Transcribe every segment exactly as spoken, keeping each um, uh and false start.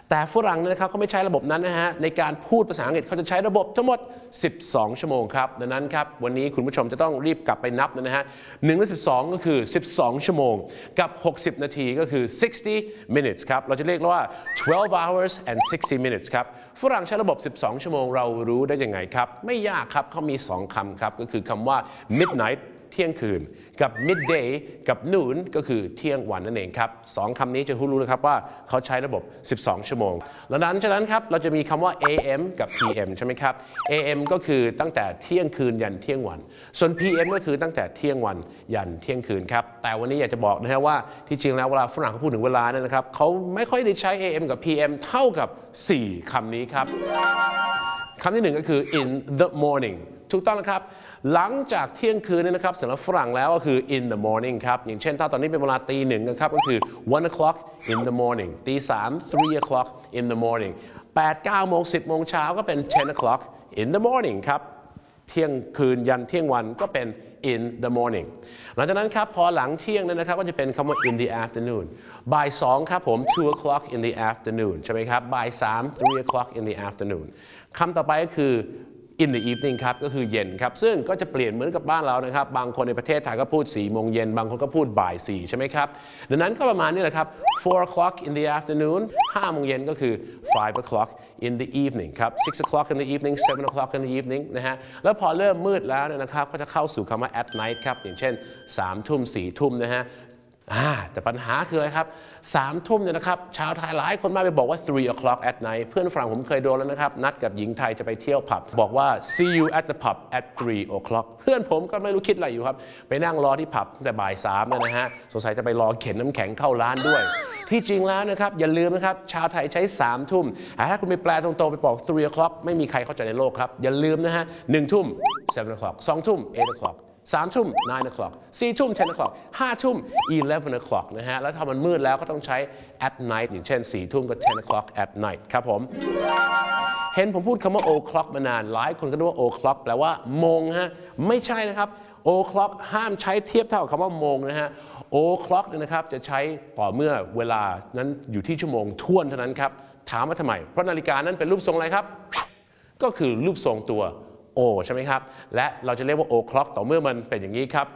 แต่ฝรั่งนะครับเขาไม่ใช้ระบบนั้นนะฮะในการพูดภาษาอังกฤษเขาจะใช้ระบบทั้งหมดสิบสองชั่วโมงครับดังนั้นครับวันนี้คุณผู้ชมจะต้องรีบกลับไปนับนะฮะหนึ่งและสิบสองก็คือสิบสองชั่วโมงกับหกสิบนาทีก็คือsixty minutes ครับเราจะเรียกว่าtwelve hours and sixty minutes ครับฝรั่งใช้ระบบสิบสองชั่วโมงเรารู้ได้ยังไงครับไม่ยากครับเขามีสองคำครับก็คือคำว่า midnightเที่ยงคืนกับ midday กับ noon ก็คือเที่ยงวันนั่นเองครับสองคำนี้จะรู้เลยครับว่าเขาใช้ระบบสิบสองชั่วโมงแล้วนั้นฉะนั้นครับเราจะมีคำว่า เอ เอ็ม กับ พี เอ็ม ใช่ไหมครับ เอ เอ็ม ก็คือตั้งแต่เที่ยงคืนยันเที่ยงวันส่วน พี เอ็ม ก็คือตั้งแต่เที่ยงวันยันเที่ยงคืนครับแต่วันนี้อยากจะบอกนะฮะว่าที่จริงแล้วเวลาฝรั่งเขาพูดถึงเวลาเนี่ยนะครับเขาไม่ค่อยได้ใช้ เอ เอ็ม กับ พี เอ็ม เท่ากับสี่คำนี้ครับคำที่หนึ่งก็คือ in the morning ถูกต้องนะครับหลังจากเที่ยงคืนเนี่ยนะครับสำหรับฝรั่งแล้วก็คือ in the morning ครับอย่างเช่นถ้าตอนนี้เป็นเวลาตีหนึ่งนะครับก็คือ one o'clock in the morning ตีสาม three o'clock in the morning แปด เก้าโมงสิบโมงเช้าก็เป็น ten o'clock in the morning ครับเที่ยงคืนยันเที่ยงวันก็เป็น in the morning หลังจากนั้นครับพอหลังเที่ยงเนี่ยนะครับก็จะเป็นคำว่า in the afternoon บ่ายสองครับผม two o'clock in the afternoon ใช่ไหมครับบ่ายสาม three o'clock in the afternoon คำต่อไปก็คือin the evening ครับก็คือเย็นครับซึ่งก็จะเปลี่ยนเหมือนกับบ้านเรานะครับบางคนในประเทศไทยก็พูดสี่โมงเย็นบางคนก็พูดบ่ายสี่ใช่ไหมครับดังนั้นก็ประมาณนี้แหละครับ four o'clock in the afternoon ห้าโมงเย็นก็คือ five o'clock in the evening ครับ six o'clock in the evening seven o'clock in the evening นะฮะแล้วพอเริ่มมืดแล้วเนี่ยนะครับก็จะเข้าสู่คำว่า at night ครับอย่างเช่นสามทุ่มสี่ทุ่มนะฮะแต่ปัญหาคืออะไรครับสามทุ่มเนี่ยนะครับชาวไทยหลายคนมาไปบอกว่า three o'clock at night เพื่อนฝรั่งผมเคยโดนแล้วนะครับนัดกับหญิงไทยจะไปเที่ยวผับบอกว่า see you at the pub at three o'clock เพื่อนผมก็ไม่รู้คิดอะไรอยู่ครับไปนั่งรอที่ผับแต่บ่ายสามนะฮะสงสัยจะไปรอเข็นน้ำแข็งเข้าร้านด้วยที่จริงแล้วนะครับอย่าลืมนะครับชาวไทยใช้สามทุ่มถ้าคุณไปแปลตรงๆไปบอก three o'clock ไม่มีใครเข้าใจในโลกครับอย่าลืมนะฮะหนึ่งทุ่ม seven o'clock สองทุ่ม eight o'clockสามทุ่ม nine o'clock สี่ทุ่ม ten o'clock ห้าทุ่ม eleven o'clock นะฮะแล้วถ้ามันมืดแล้วก็ต้องใช้ at night อย่างเช่นสี่ทุ่มก็ ten o'clock at night ครับผมเห็นผมพูดคำว่า o'clock มานานหลายคนก็นึกว่า o'clock แปลว่าโมงฮะไม่ใช่นะครับ o'clock ห้ามใช้เทียบเท่ากับคำว่าโมงนะฮะ o'clock เนี่ยนะครับจะใช้ต่อเมื่อเวลานั้นอยู่ที่ชั่วโมงท่วนเท่านั้นครับถามว่าทำไมเพราะนาฬิกานั้นเป็นรูปทรงอะไรครับก็คือรูปทรงตัวโอใช่ไหมครับและเราจะเรียกว่า o'clock ต่อเมื่อมันเป็นอย่างนี้ครับ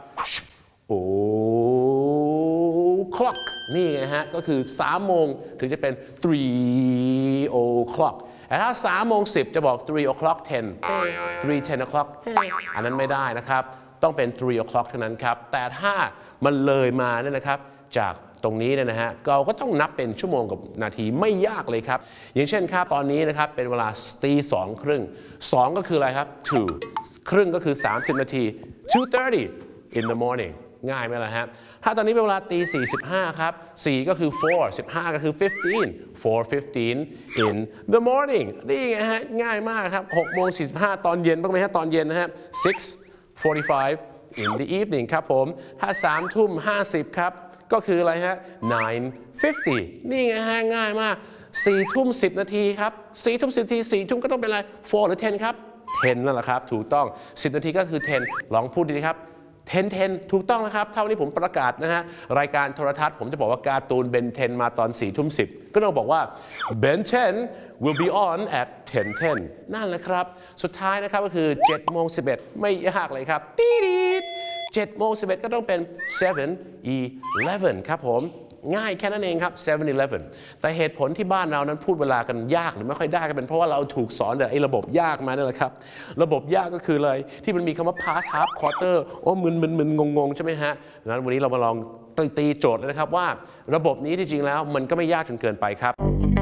o'clock นี่ไงฮะก็คือสามโมงถึงจะเป็น three o'clock แต่ถ้าสามโมงสิบจะบอก three o'clock ten three ten o'clock อันนั้นไม่ได้นะครับต้องเป็น three o'clock เท่านั้นครับแต่ถ้ามันเลยมาเนี่ยนะครับจากตรงนี้เนี่ยนะฮะเราก็ต้องนับเป็นชั่วโมงกับนาทีไม่ยากเลยครับอย่างเช่นครับตอนนี้นะครับเป็นเวลาตีสองครึ่งสองก็คืออะไรครับ two ครึ่งก็คือสามสิบนาที two thirty in the morning ง่ายไหมล่ะฮะถ้าตอนนี้เป็นเวลาตีสี่สิบห้าครับสี่ก็คือ four สิบห้าก็คือ fifteen four fifteen in the morning นี่ไงฮะง่ายมากครับหกโมงสี่สิบห้าตอนเย็นบ้างไหมฮะตอนเย็นนะฮะ six forty-five in the evening ครับผมถ้าสามทุ่มห้าสิบครับก็คืออะไรฮะ nine fifty นี่ไงฮะง่ายมากสี่ทุ่มสิบนาทีครับสี่ทุ่มสิบนาทีสี่ทุ่มก็ต้องเป็นอะไร four หรือ ten ครับ ten นั่นแหละครับถูกต้องสิบนาทีก็คือ ten ลองพูดดีครับ ten ten ถูกต้องนะครับเท่านี้ผมประกาศนะฮะรายการโทรทัศน์ผมจะบอกว่าการ์ตูนเบนเทนมาตอนสี่ทุ่มสิบก็ต้องบอกว่า Ben ten will be on at ten ten นั่นแหละครับสุดท้ายนะครับก็คือเจ็ดโมงสิบเอ็ดไม่ยากเลยครับตีดีดเจ็ดโมงสิบเอ็ดก็ต้องเป็น seven eleven ครับผมง่ายแค่นั้นเองครับ seven eleven แต่เหตุผลที่บ้านเรานั้นพูดเวลากันยากหรือไม่ค่อยได้ก็เป็นเพราะว่าเราถูกสอนแต่ไอ้ระบบยากมานั่นแหละครับระบบยากก็คือเลยที่มันมีคำว่า past half quarter โอ้มึนมึนมึนงงงใช่ไหมฮะงั้นวันนี้เรามาลองตีโจทย์เลยนะครับว่าระบบนี้ที่จริงแล้วมันก็ไม่ยากจนเกินไปครับ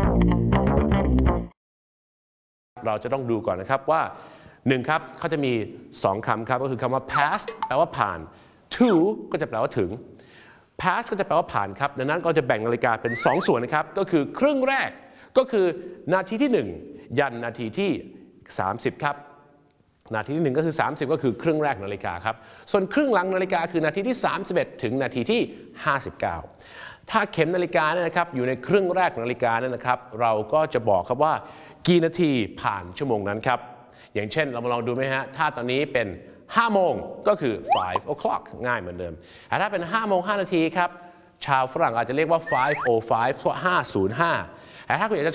เราจะต้องดูก่อนนะครับว่าหนึ่งครับเขาจะมีสองคำครับก็คือคำว่า past แปลว่าผ่าน to ก็จะแปลว่าถึง past ก็จะแปลว่าผ่านครับดังนั้นเราจะแบ่งนาฬิกาเป็นสองส่วนนะครับก็คือครึ่งแรกก็คือนาทีที่หนึ่งยันนาทีที่สามสิบครับนาทีที่หนึ่งก็คือสามสิบก็คือครึ่งแรกนาฬิกาครับส่วนครึ่งหลังนาฬิกาคือนาทีที่สามสิบเอ็ดถึงนาทีที่ห้าสิบเก้าถ้าเข็มนาฬิกาเนี่ยนะครับอยู่ในครึ่งแรกนาฬิกาเนี่ยนะครับเราก็จะบอกครับว่ากี่นาทีผ่านชั่วโมงนั้นครับอย่างเช่นเรามาลองดูไหมฮะถ้าตอนนี้เป็นห้าโมงก็คือ five o'clock ง่ายเหมือนเดิมแต่ถ้าเป็นห้าโมงห้านาทีครับชาวฝรั่งอาจจะเรียกว่า five o five เพราะห้าศูนย์ห้าแต่ถ้าคุณอยากจะ